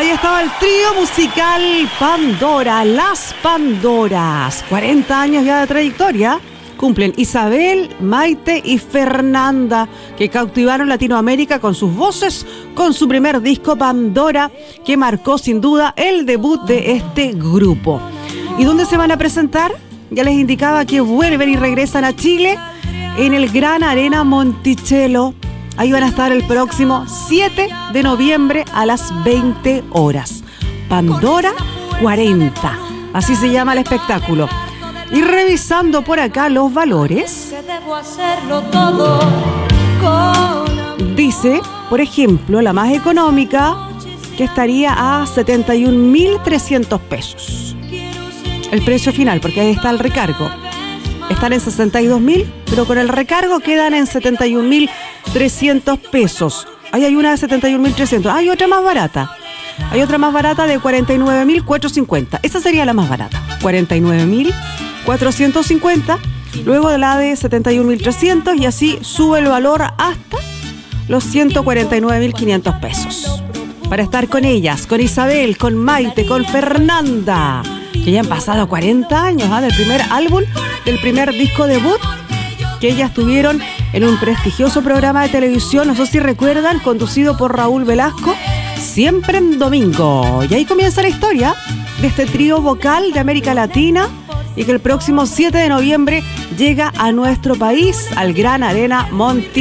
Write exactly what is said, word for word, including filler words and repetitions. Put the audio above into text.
Ahí estaba el trío musical Pandora, Las Pandoras. cuarenta años ya de trayectoria cumplen Isabel, Maite y Fernanda, que cautivaron Latinoamérica con sus voces, con su primer disco Pandora, que marcó sin duda el debut de este grupo. ¿Y dónde se van a presentar? Ya les indicaba que vuelven y regresan a Chile en el Gran Arena Monticello. Ahí van a estar el próximo siete de noviembre a las veinte horas. Pandora cuarenta, así se llama el espectáculo. Y revisando por acá los valores, dice, por ejemplo, la más económica, que estaría a setenta y un mil trescientos pesos. El precio final, porque ahí está el recargo. Están en sesenta y dos mil, pero con el recargo quedan en setenta y un mil trescientos pesos. Ahí hay una de setenta y un mil trescientos. Hay otra más barata. Hay otra más barata de cuarenta y nueve mil cuatrocientos cincuenta. Esa sería la más barata. cuarenta y nueve mil cuatrocientos cincuenta. Luego de la de setenta y un mil trescientos. Y así sube el valor hasta los ciento cuarenta y nueve mil quinientos pesos. Para estar con ellas, con Isabel, con Maite, con Fernanda, que ya han pasado cuarenta años, ¿eh? Del primer álbum, del primer disco debut que ellas tuvieron en un prestigioso programa de televisión, no sé si recuerdan, conducido por Raúl Velasco, Siempre en Domingo. Y ahí comienza la historia de este trío vocal de América Latina y que el próximo siete de noviembre llega a nuestro país, al Gran Arena Monticello.